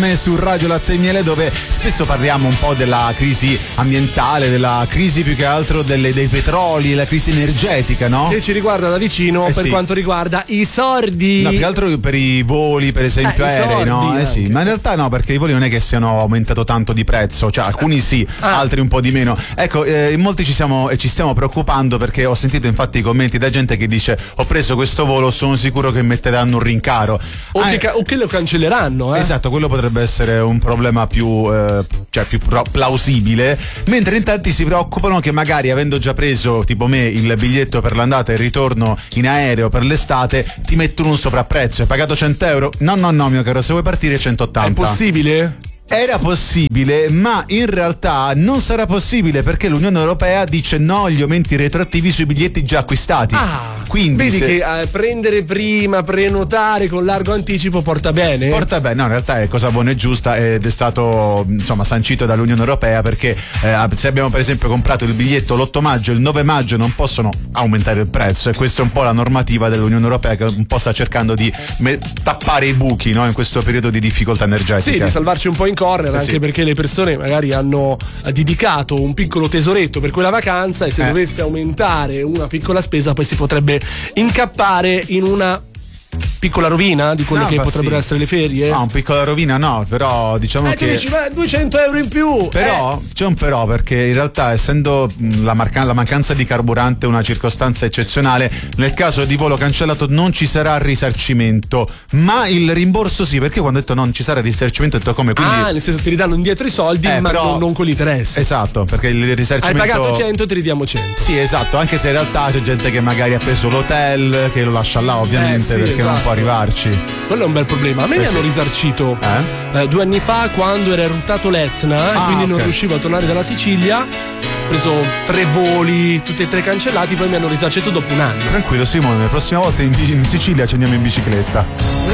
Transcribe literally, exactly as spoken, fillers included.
me su Radio Latte e Miele, dove spesso parliamo un po' della crisi ambientale, della crisi più che altro delle, dei petroli, la crisi energetica, no? Che ci riguarda da vicino eh per sì. quanto riguarda i sordi. No, più che altro per i voli, per esempio, eh, aerei, no? Eh sì, ma in realtà no, perché i voli non è che siano aumentato tanto di prezzo, cioè alcuni sì, ah. altri un po' di meno. Ecco, eh, in molti ci siamo e ci stiamo preoccupando, perché ho sentito infatti i commenti da gente che dice: ho preso questo volo, sono sicuro che metteranno un rincaro. O, ah, che, o che lo cancelleranno, eh? Esatto, quello potrebbe essere un problema più, eh, cioè più plausibile, mentre in tanti si preoccupano che magari, avendo già preso tipo me il biglietto per l'andata e il ritorno in aereo per l'estate, ti mettono un sovrapprezzo. Hai pagato cento euro? No, no, no, mio caro, se vuoi partire centottanta. È possibile? Era possibile, ma in realtà non sarà possibile, perché l'Unione Europea dice no agli aumenti retroattivi sui biglietti già acquistati. Ah, quindi vedi se... che eh, prendere prima, prenotare con largo anticipo porta bene? Porta bene, no, in realtà è cosa buona e giusta, ed è stato insomma sancito dall'Unione Europea, perché eh, se abbiamo per esempio comprato il biglietto l'otto maggio e il nove maggio non possono aumentare il prezzo, e questa è un po' la normativa dell'Unione Europea, che un po' sta cercando di me- tappare i buchi, no, in questo periodo di difficoltà energetica. Sì, di salvarci un po' in corner, eh anche sì. perché le persone magari hanno dedicato un piccolo tesoretto per quella vacanza, e se eh. dovesse aumentare una piccola spesa poi si potrebbe incappare in una piccola rovina di quelle no, che potrebbero sì. essere le ferie. No, un piccola rovina no, però diciamo eh, che tu dici, ma duecento euro in più. Però eh. c'è un però, perché in realtà, essendo la, marca- la mancanza di carburante una circostanza eccezionale, nel caso di volo cancellato non ci sarà risarcimento, ma il rimborso sì, perché quando ho detto non ci sarà risarcimento ho detto come, quindi ah, nel senso ti ridanno indietro i soldi, eh, ma però... non, non con l'interesse. Esatto, perché il risarcimento hai pagato cento, ti ridiamo cento. Sì, esatto, anche se in realtà c'è gente che magari ha preso l'hotel, che lo lascia là ovviamente, eh, sì, perché esatto. non può arrivarci. Quello è un bel problema. A me eh mi sì. hanno risarcito eh? Eh, due anni fa, quando era eruttato l'Etna, ah, e quindi okay. non riuscivo a tornare dalla Sicilia. Ho preso tre voli, tutti e tre cancellati, poi mi hanno risarcito dopo un anno. Tranquillo Simone, la prossima volta in, in Sicilia ci andiamo in bicicletta.